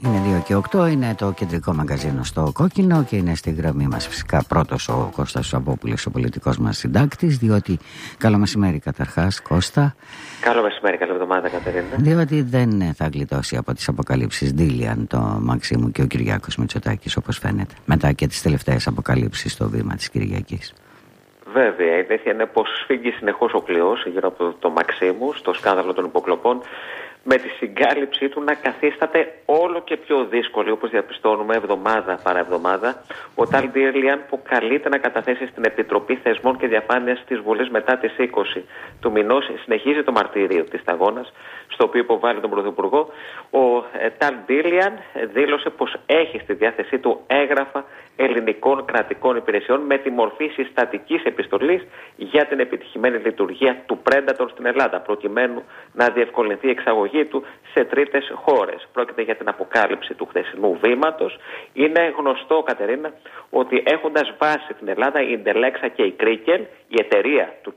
Είναι 2 και 8, είναι το κεντρικό μαγκαζίνο στο Κόκκινο και είναι στη γραμμή μας φυσικά πρώτος ο Κώστας Σαμπόπουλος, ο πολιτικός μας συντάκτης, διότι καλό μεσημέρι καταρχάς Κώστα. Καλό μεσημέρι, καλή εβδομάδα Κατερίνα. Διότι δεν θα γλιτώσει από τις αποκαλύψεις Ντίλιαν το Μαξίμου και ο Κυριάκος Μητσοτάκης, όπως φαίνεται, μετά και τις τελευταίες αποκαλύψεις στο βήμα της Κυριακής. Βέβαια, η αλήθεια είναι πως σφίγγει συνεχώς ο κλειός γύρω από το Μαξίμου στο σκάνδαλο των υποκλοπών, με τη συγκάλυψή του να καθίσταται όλο και πιο δύσκολη, όπως διαπιστώνουμε εβδομάδα παρά εβδομάδα. Ο Ταλ Ντίλιαν που καλείται να καταθέσει στην Επιτροπή Θεσμών και Διαφάνειας της Βουλής μετά τις 20 του μηνός συνεχίζει το μαρτύριο της σταγόνας, στο οποίο υποβάλλει τον Πρωθυπουργό. Ο Ταλ Ντίλιαν δήλωσε πως έχει στη διάθεσή του έγγραφα ελληνικών κρατικών υπηρεσιών με τη μορφή συστατικής επιστολής για την επιτυχημένη λειτουργία του Predator στην Ελλάδα, προκειμένου να διευκολυνθεί η εξαγωγή του σε τρίτες χώρες. Πρόκειται για την αποκάλυψη του χθεσινού βήματος. Είναι γνωστό, Κατερίνα, ότι έχοντας βάση την Ελλάδα η Ντελέξα και η Κρίκελ, η εταιρεία του